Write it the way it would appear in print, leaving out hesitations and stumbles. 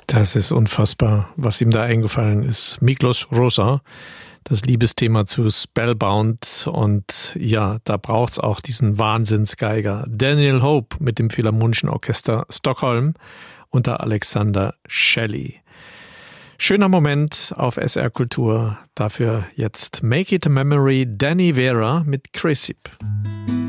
Das ist unfassbar, was ihm da eingefallen ist. Miklos Rozsa, das Liebesthema zu Spellbound. Und ja, da braucht's auch diesen Wahnsinnsgeiger. Daniel Hope mit dem Philharmonischen Orchester Stockholm unter Alexander Shelley. Schöner Moment auf SR Kultur. Dafür jetzt Make It a Memory, Danny Vera mit Cresip.